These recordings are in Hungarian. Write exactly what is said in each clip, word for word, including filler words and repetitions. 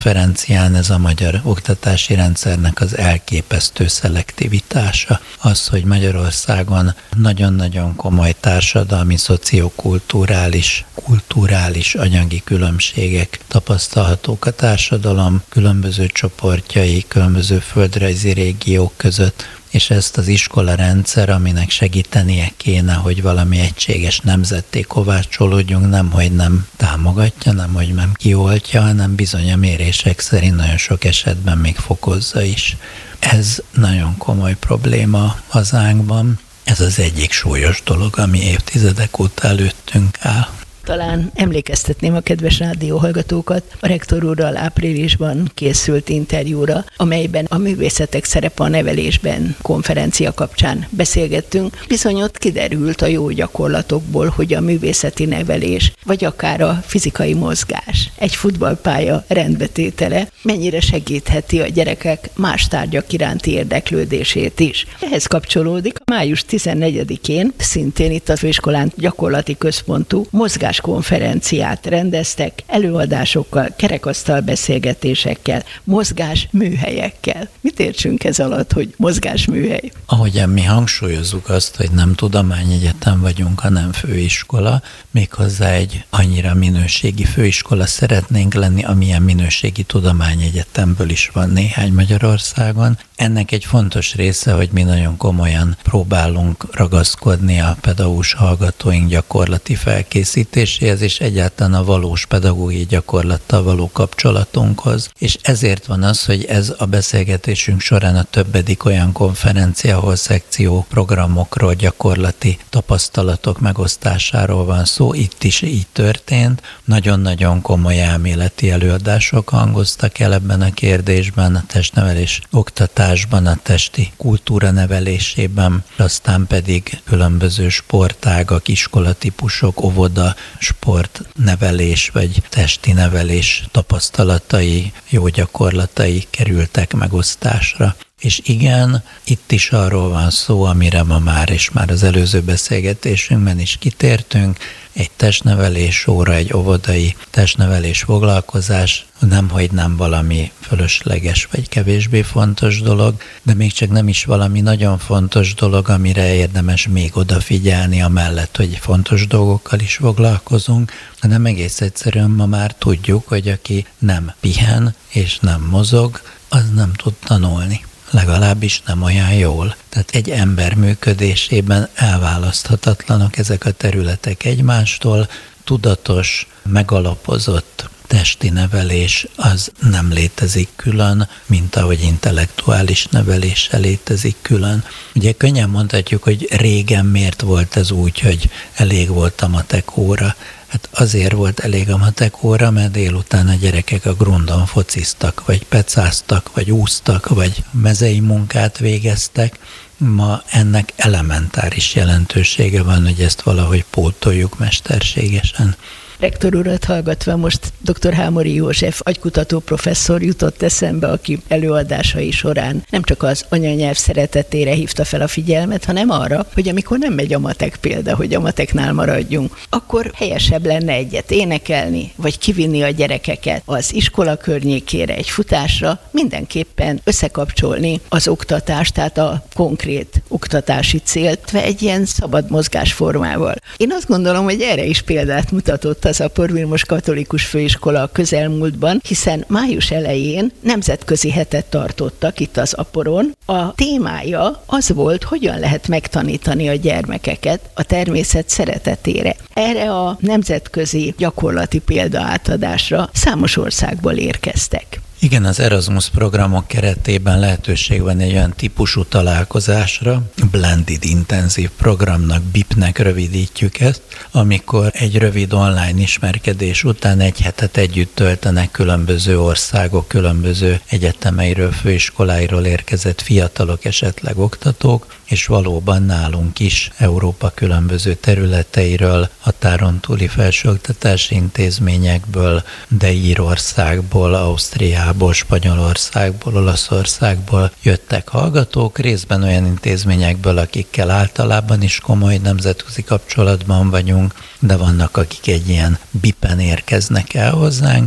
Ferencián ez a magyar oktatási rendszernek az elképesztő szelektivitása. Az, hogy Magyarországon nagyon-nagyon komoly társadalmi, szociokulturális, kulturális, anyagi különbségek tapasztalhatók a társadalom különböző csoportjai, különböző földrajzi régiók között, és ezt az iskolarendszer, aminek segítenie kéne, hogy valami egységes nemzetté kovácsolódjunk, nem, hogy nem támogatja, nem, hogy nem kioltja, hanem bizony a mérések szerint nagyon sok esetben még fokozza is. Ez nagyon komoly probléma hazánkban. Ez az egyik súlyos dolog, ami évtizedek óta előttünk áll. Talán emlékeztetném a kedves rádióhallgatókat a rektor úrral áprilisban készült interjúra, amelyben a művészetek szerepe a nevelésben konferencia kapcsán beszélgettünk. Bizony ott kiderült a jó gyakorlatokból, hogy a művészeti nevelés, vagy akár a fizikai mozgás, egy futballpálya rendbetétele mennyire segítheti a gyerekek más tárgyak iránti érdeklődését is. Ehhez kapcsolódik a május tizennegyedikén szintén itt a főiskolán gyakorlati központú mozgás konferenciát rendeztek, előadásokkal, kerekasztal beszélgetésekkel, mozgásműhelyekkel. Mit értsünk ez alatt, hogy mozgásműhely? Ahogyan mi hangsúlyozzuk azt, hogy nem tudományegyetem vagyunk, hanem főiskola, méghozzá egy annyira minőségi főiskola szeretnénk lenni, amilyen minőségi tudományegyetemből is van néhány Magyarországon. Ennek egy fontos része, hogy mi nagyon komolyan próbálunk ragaszkodni a pedagógus hallgatóink gyakorlati felkészítéséhez, és egyáltalán a valós pedagógiai gyakorlattal való kapcsolatunkhoz. És ezért van az, hogy ez a beszélgetésünk során a többedik olyan konferencia, ahol szekció programokról, gyakorlati tapasztalatok megosztásáról van szó. Itt is így történt. Nagyon-nagyon komoly elméleti előadások hangoztak el ebben a kérdésben, a testnevelés oktatásban, a testi kultúra nevelésében, aztán pedig különböző sportágak, iskolatípusok, óvoda, sportnevelés vagy testi nevelés tapasztalatai, jó gyakorlatai kerültek megosztásra. És igen, itt is arról van szó, amire ma már, és már az előző beszélgetésünkben is kitértünk, egy testnevelés óra, egy óvodai testnevelés foglalkozás nemhogy nem valami fölösleges vagy kevésbé fontos dolog, de még csak nem is valami nagyon fontos dolog, amire érdemes még odafigyelni amellett, hogy fontos dolgokkal is foglalkozunk, hanem egész egyszerűen ma már tudjuk, hogy aki nem pihen és nem mozog, az nem tud tanulni. Legalábbis nem olyan jól. Tehát egy ember működésében elválaszthatatlanok ezek a területek egymástól. Tudatos, megalapozott testi nevelés az nem létezik külön, mint ahogy intellektuális nevelés se létezik külön. Ugye könnyen mondhatjuk, hogy régen miért volt ez úgy, hogy elég volt a matek óra. Hát azért volt elég a matek óra, mert délután a gyerekek a grundon fociztak, vagy pecáztak, vagy úsztak, vagy mezei munkát végeztek. Ma ennek elementáris jelentősége van, hogy ezt valahogy pótoljuk mesterségesen. Rektor urat hallgatva most dr. Hámori József agykutató professzor jutott eszembe, aki előadásai során nem csak az anyanyelv szeretetére hívta fel a figyelmet, hanem arra, hogy amikor nem megy a matek példa, hogy a mateknál maradjunk, akkor helyesebb lenne egyet énekelni, vagy kivinni a gyerekeket az iskola környékére egy futásra, mindenképpen összekapcsolni az oktatást, tehát a konkrét oktatási célt egy ilyen szabad mozgásformával. Én azt gondolom, hogy erre is példát mutatott az Apor Vilmos Katolikus Főiskola a közelmúltban, hiszen május elején nemzetközi hetet tartottak itt az Aporon. A témája az volt, hogyan lehet megtanítani a gyermekeket a természet szeretetére. Erre a nemzetközi gyakorlati példaátadásra számos országból érkeztek. Igen, az Erasmus programok keretében lehetőség van egy olyan típusú találkozásra, Blended Intenzív programnak, bé i pé-nek rövidítjük ezt, amikor egy rövid online ismerkedés után egy hetet együtt töltenek különböző országok, különböző egyetemeiről, főiskoláiról érkezett fiatalok, esetleg oktatók, és valóban nálunk is Európa különböző területeiről, határon túli felsőoktatási intézményekből, de Írországból, Ausztriából, Spanyolországból, Olaszországból jöttek hallgatók, részben olyan intézményekből, akikkel általában is komoly nemzetközi kapcsolatban vagyunk, de vannak, akik egy ilyen bé i pén érkeznek el hozzánk,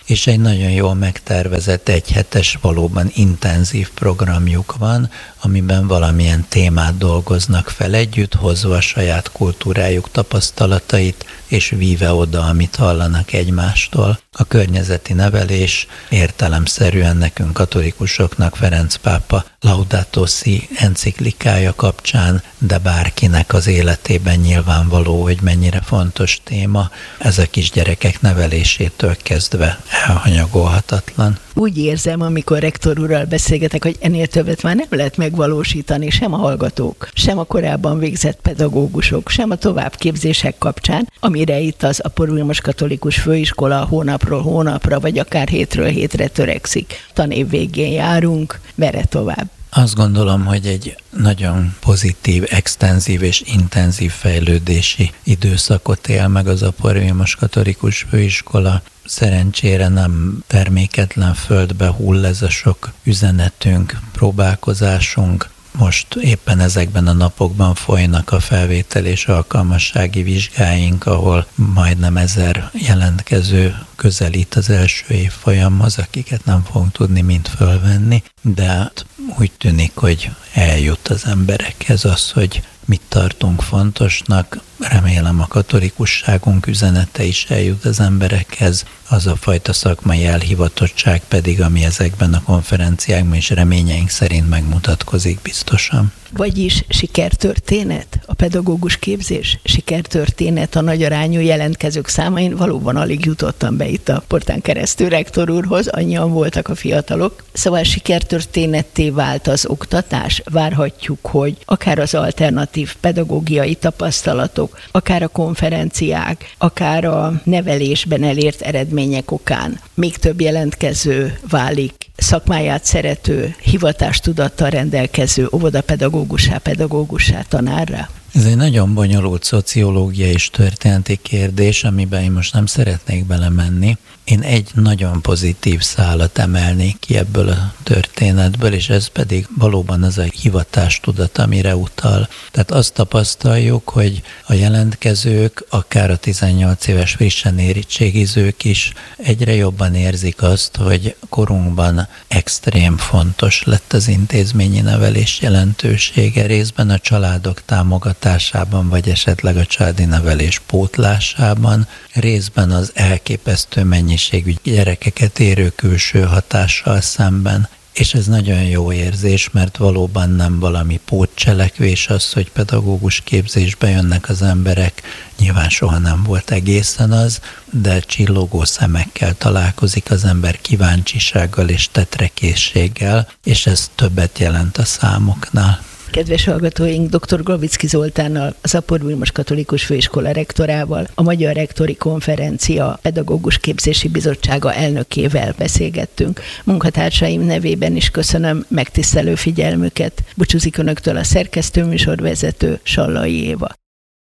és egy nagyon jól megtervezett egyhetes, valóban intenzív programjuk van, amiben valamilyen témát dolgoznak fel együtt, hozva a saját kultúrájuk tapasztalatait, és víve oda, amit hallanak egymástól. A környezeti nevelés értelemszerűen nekünk katolikusoknak Ferenc pápa Laudato Si enciklikája kapcsán, de bárkinek az életében nyilvánvaló, hogy mennyire fontos téma, ez a kisgyerekek nevelésétől kezdve elhanyagolhatatlan. Úgy érzem, amikor rektor úrral beszélgetek, hogy ennél többet már nem lehet megvalósítani sem a hallgatók, sem a korábban végzett pedagógusok, sem a továbbképzések kapcsán, amire itt az Apor Vilmos Katolikus Főiskola hónapról hónapra, vagy akár hétről hétre törekszik. Tanév végén járunk, merre tovább? Azt gondolom, hogy egy nagyon pozitív, extenzív és intenzív fejlődési időszakot él meg az Apor Vilmos Katolikus Főiskola. Szerencsére nem terméketlen földbe hull ez a sok üzenetünk, próbálkozásunk. Most éppen ezekben a napokban folynak a felvétel és alkalmassági vizsgáink, ahol majdnem ezer jelentkező közelít az első évfolyamhoz, akiket nem fogunk tudni mind fölvenni, de úgy tűnik, hogy eljut az emberekhez az, hogy mit tartunk fontosnak. Remélem a katolikusságunk üzenete is eljut az emberekhez, az a fajta szakmai elhivatottság pedig, ami ezekben a konferenciákban és reményeink szerint megmutatkozik biztosan. Vagyis sikertörténet a pedagógus képzés, sikertörténet a nagy arányú jelentkezők száma. Én valóban alig jutottam be itt a portán keresztül rektor úrhoz, annyian voltak a fiatalok. Szóval sikertörténetté vált az oktatás. Várhatjuk, hogy akár az alternatív pedagógiai tapasztalatok, akár a konferenciák, akár a nevelésben elért eredmények okán még több jelentkező válik szakmáját szerető, hivatástudattal rendelkező óvodapedagógussá, pedagógussá, tanárra? Ez egy nagyon bonyolult szociológiai és történeti kérdés, amiben én most nem szeretnék belemenni. Én egy nagyon pozitív szálat emelnék ki ebből a történetből, és ez pedig valóban az a hivatástudat, amire utal. Tehát azt tapasztaljuk, hogy a jelentkezők, akár a tizennyolc éves frissen érettségizők is egyre jobban érzik azt, hogy korunkban extrém fontos lett az intézményi nevelés jelentősége, részben a családok támogatásában, vagy esetleg a családi nevelés pótlásában, részben az elképesztő mennyiségű gyerekeket érő külső hatással szemben. És ez nagyon jó érzés, mert valóban nem valami pótcselekvés az, hogy pedagógus képzésbe jönnek az emberek. Nyilván soha nem volt egészen az, de csillogó szemekkel találkozik az ember, kíváncsisággal és tetrekészséggel, és ez többet jelent a számoknál. Kedves hallgatóink, dr. Glavicki Zoltánnal, az Apor Vilmos Katolikus Főiskola rektorával, a Magyar Rektori Konferencia Pedagógus Képzési Bizottsága elnökével beszélgettünk. Munkatársaim nevében is köszönöm megtisztelő figyelmüket. Búcsúzik önöktől a szerkesztőműsorvezető, Sallai Éva.